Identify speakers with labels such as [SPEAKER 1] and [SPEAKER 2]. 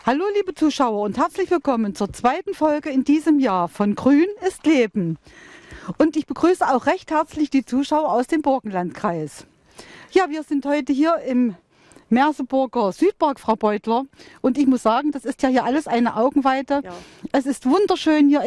[SPEAKER 1] Hallo liebe Zuschauer und herzlich willkommen zur zweiten Folge in diesem Jahr von Grün ist Leben. Und ich begrüße auch recht herzlich die Zuschauer aus dem Burgenlandkreis. Ja, wir sind heute hier im Merseburger Südpark, Frau Beutler. Und ich muss sagen, das ist ja hier alles eine Augenweite.
[SPEAKER 2] Ja.
[SPEAKER 1] Es ist wunderschön hier.